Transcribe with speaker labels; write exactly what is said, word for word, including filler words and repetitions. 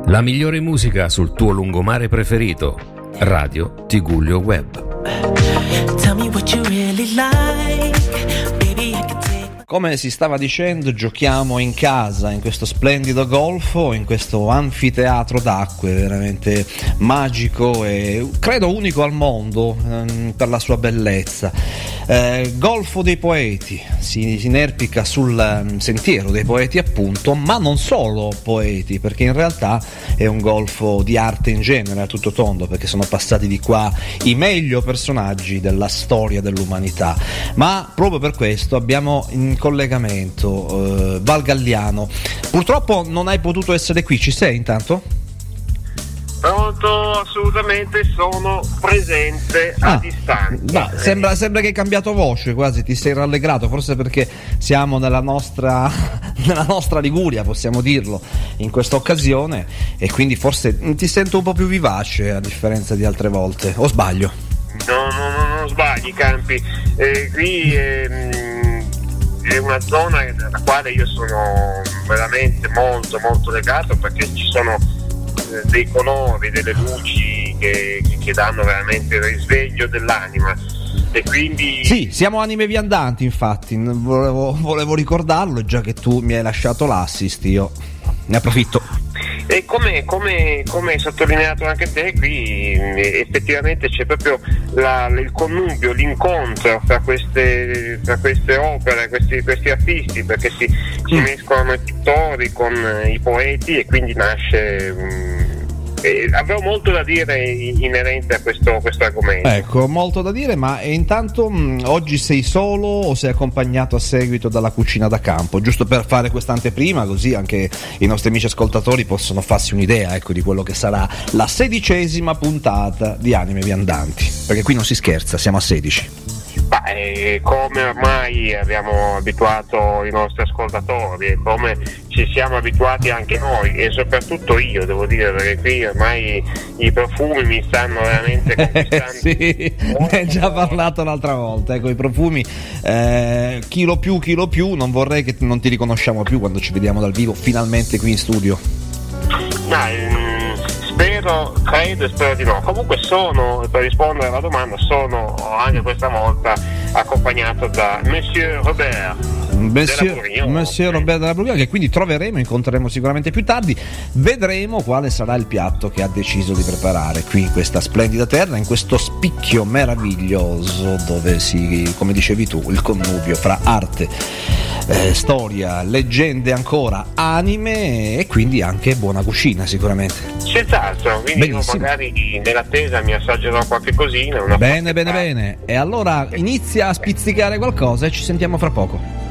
Speaker 1: La migliore musica sul tuo lungomare preferito. Radio Tigullio Web.
Speaker 2: Tell me what you really like. Baby, I can take.
Speaker 3: Come si stava dicendo, giochiamo in casa in questo splendido golfo, in questo anfiteatro d'acque veramente magico e credo unico al mondo ehm, per la sua bellezza. Eh, golfo dei poeti, si, si inerpica sul um, sentiero dei poeti appunto, ma non solo poeti, perché in realtà è un golfo di arte in genere a tutto tondo, perché sono passati di qua i meglio personaggi della storia dell'umanità. Ma proprio per questo abbiamo in collegamento eh, Val Galliano. Purtroppo non hai potuto essere qui, ci sei intanto?
Speaker 4: Pronto, assolutamente, sono presente a
Speaker 3: ah,
Speaker 4: distanza.
Speaker 3: No, sembra, sembra che hai cambiato voce, quasi ti sei rallegrato, forse perché siamo nella nostra, nella nostra Liguria, possiamo dirlo, in questa occasione, e quindi forse ti sento un po' più vivace a differenza di altre volte, o sbaglio?
Speaker 4: No, no, no, non sbagli, Campi. Eh, qui ehm, è una zona alla quale io sono veramente molto, molto legato, perché ci sono dei colori, delle luci che, che danno veramente il risveglio dell'anima, e quindi
Speaker 3: sì, siamo anime viandanti, infatti volevo, volevo ricordarlo, già che tu mi hai lasciato l'assist, io ne approfitto.
Speaker 4: E come, come, come hai sottolineato anche te, qui effettivamente c'è proprio la, il connubio, l'incontro tra queste, tra queste opere, questi, questi artisti, perché si, si
Speaker 3: mm.
Speaker 4: mescolano i pittori con i poeti, e quindi nasce um, eh, avevo molto da dire inerente a questo, questo argomento.
Speaker 3: Ecco, molto da dire, ma intanto mh, oggi sei solo o sei accompagnato a seguito dalla cucina da campo? Giusto per fare questa anteprima, così anche i nostri amici ascoltatori possono farsi un'idea, ecco, di quello che sarà la sedicesima puntata di Anime Viandanti, perché qui non si scherza, siamo a sedici.
Speaker 4: Beh, come ormai abbiamo abituato i nostri ascoltatori e come ci siamo abituati anche noi, e soprattutto io devo dire, perché qui ormai i profumi mi stanno veramente conquistando.
Speaker 3: Sì, ne hai già parlato l'altra volta, ecco, i profumi eh, chilo più chilo più, non vorrei che non ti riconosciamo più quando ci vediamo dal vivo finalmente qui in studio.
Speaker 4: No, spero, credo e spero di no. Comunque sono, per rispondere alla domanda, sono anche questa volta accompagnato da Monsieur Robert
Speaker 3: Monsieur, Monsieur Robert della Bruglia, che quindi troveremo, incontreremo sicuramente più tardi. Vedremo quale sarà il piatto che ha deciso di preparare qui in questa splendida terra, in questo spicchio meraviglioso dove si, come dicevi tu, il connubio fra arte, eh, storia, leggende ancora, anime e quindi anche buona cucina sicuramente.
Speaker 4: Senz'altro, quindi io magari nell'attesa mi assaggerò qualche cosina. Una
Speaker 3: bene, bene, bene. E allora inizia a spizzicare qualcosa e ci sentiamo fra poco.